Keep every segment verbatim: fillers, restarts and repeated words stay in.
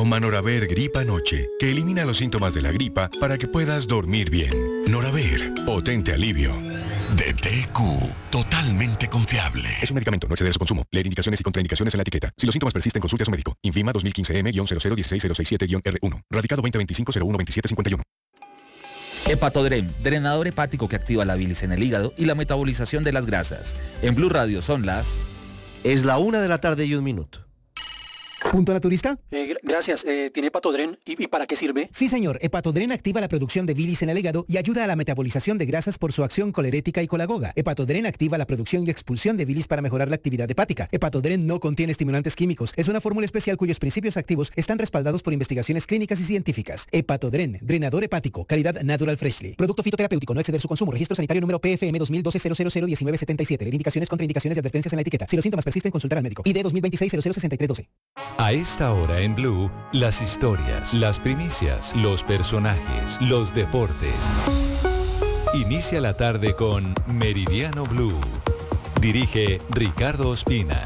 Manoraver Gripa Noche, que elimina los síntomas de la gripa para que puedas dormir bien. Noraver, potente alivio. D T Q, totalmente confiable. Es un medicamento, no exceder su consumo. Leer indicaciones y contraindicaciones en la etiqueta. Si los síntomas persisten, consulte a su médico. Infima dos mil quince M cero cero uno seis cero seis siete R uno. Radicado veinte veinticinco cero uno veintisiete cincuenta y uno. Hepatodren, drenador hepático que activa la bilis en el hígado y la metabolización de las grasas. En Blue Radio son las... Es la una de la tarde y un minuto. ¿Punto naturista? Eh, gracias. Eh, ¿Tiene Hepatodren? ¿Y, ¿Y para qué sirve? Sí, señor. Hepatodren activa la producción de bilis en el hígado y ayuda a la metabolización de grasas por su acción colerética y colagoga. Hepatodren activa la producción y expulsión de bilis para mejorar la actividad hepática. Hepatodren no contiene estimulantes químicos. Es una fórmula especial cuyos principios activos están respaldados por investigaciones clínicas y científicas. Hepatodren, drenador hepático, calidad Natural Freshly. Producto fitoterapéutico, no exceder su consumo. Registro sanitario número P F M dos mil doce cero cero cero diecinueve setenta y siete. Leer indicaciones, contraindicaciones y advertencias en la etiqueta. Si los síntomas persisten, consultar al médico. I D dos mil veintiséis cero cero sesenta y tres doce. A esta hora en Blue, las historias, las primicias, los personajes, los deportes. Inicia la tarde con Meridiano Blue. Dirige Ricardo Ospina.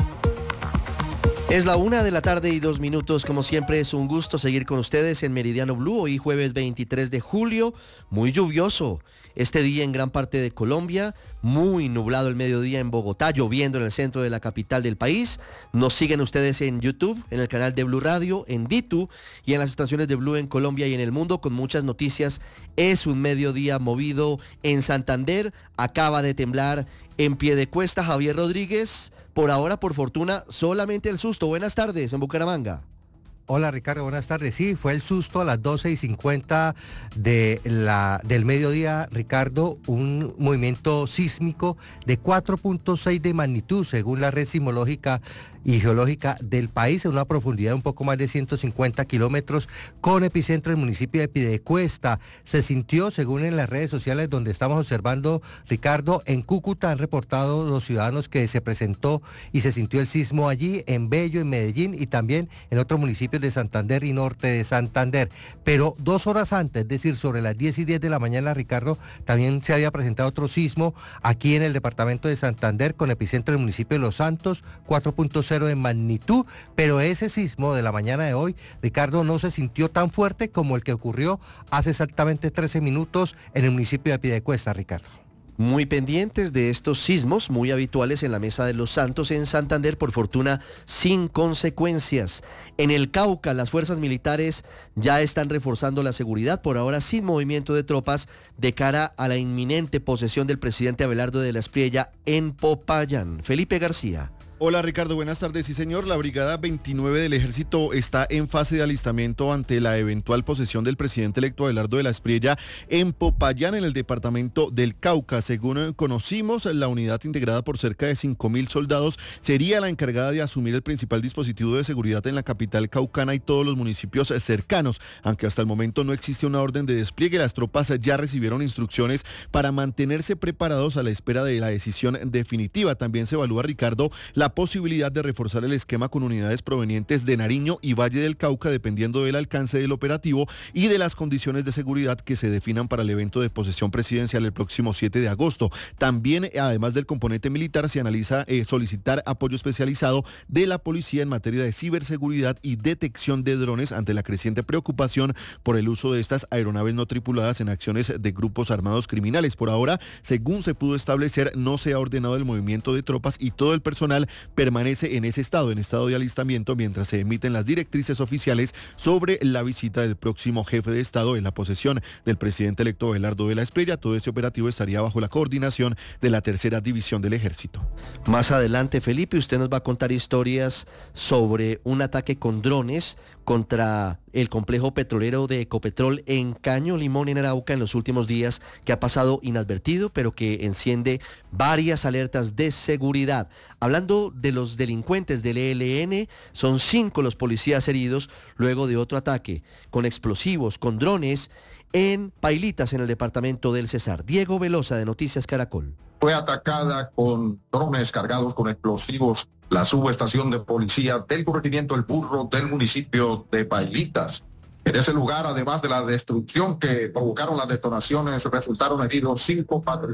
Es la una de la tarde y dos minutos. Como siempre, es un gusto seguir con ustedes en Meridiano Blue. Hoy jueves veintitrés de julio, muy lluvioso este día en gran parte de Colombia, muy nublado el mediodía en Bogotá, lloviendo en el centro de la capital del país. Nos siguen ustedes en YouTube, en el canal de Blue Radio, en Ditu y en las estaciones de Blue en Colombia y en el mundo con muchas noticias. Es un mediodía movido en Santander, acaba de temblar en Piedecuesta. Javier Rodríguez, por ahora, por fortuna, solamente el susto. Buenas tardes en Bucaramanga. Hola Ricardo, buenas tardes. Sí, fue el susto a las doce y cincuenta de la, del mediodía, Ricardo, un movimiento sísmico de cuatro punto seis de magnitud, según la red sismológica y geológica del país, a una profundidad de un poco más de ciento cincuenta kilómetros, con epicentro en el municipio de Piedecuesta. Se sintió, según en las redes sociales donde estamos observando, Ricardo, en Cúcuta han reportado los ciudadanos que se presentó y se sintió el sismo allí, en Bello, en Medellín y también en otros municipios de Santander y norte de Santander. Pero dos horas antes, es decir, sobre las diez y diez de la mañana, Ricardo, también se había presentado otro sismo aquí en el departamento de Santander, con epicentro en el municipio de Los Santos, cuatro punto cero en magnitud, pero ese sismo de la mañana de hoy, Ricardo, no se sintió tan fuerte como el que ocurrió hace exactamente trece minutos en el municipio de Piedecuesta, Ricardo. Muy pendientes de estos sismos muy habituales en la Mesa de los Santos en Santander, por fortuna sin consecuencias. En el Cauca, las fuerzas militares ya están reforzando la seguridad, por ahora sin movimiento de tropas, de cara a la inminente posesión del presidente Abelardo de la Espriella en Popayán. Felipe García. Hola Ricardo, buenas tardes. Sí señor, la Brigada veintinueve del Ejército está en fase de alistamiento ante la eventual posesión del presidente electo Abelardo de la Espriella en Popayán, en el departamento del Cauca. Según conocimos, la unidad, integrada por cerca de cinco mil soldados, sería la encargada de asumir el principal dispositivo de seguridad en la capital caucana y todos los municipios cercanos. Aunque hasta el momento no existe una orden de despliegue, las tropas ya recibieron instrucciones para mantenerse preparados a la espera de la decisión definitiva. También se evalúa, Ricardo, la la posibilidad de reforzar el esquema con unidades provenientes de Nariño y Valle del Cauca, dependiendo del alcance del operativo y de las condiciones de seguridad que se definan para el evento de posesión presidencial el próximo siete de agosto. También, además del componente militar, se analiza eh, solicitar apoyo especializado de la policía en materia de ciberseguridad y detección de drones ante la creciente preocupación por el uso de estas aeronaves no tripuladas en acciones de grupos armados criminales. Por ahora, según se pudo establecer, no se ha ordenado el movimiento de tropas y todo el personal permanece en ese estado, en estado de alistamiento, mientras se emiten las directrices oficiales sobre la visita del próximo jefe de Estado en la posesión del presidente electo Abelardo de la Espriella. Todo este operativo estaría bajo la coordinación de la tercera división del Ejército. Más adelante, Felipe, usted nos va a contar historias sobre un ataque con drones contra el complejo petrolero de Ecopetrol en Caño Limón, en Arauca, en los últimos días, que ha pasado inadvertido, pero que enciende varias alertas de seguridad. Hablando de los delincuentes del E L N, son cinco los policías heridos luego de otro ataque con explosivos, con drones, en Pailitas, en el departamento del Cesar. Diego Velosa, de Noticias Caracol. Fue atacada con drones cargados con explosivos la subestación de policía del corregimiento El Burro del municipio de Pailitas. En ese lugar, además de la destrucción que provocaron las detonaciones, resultaron heridos cinco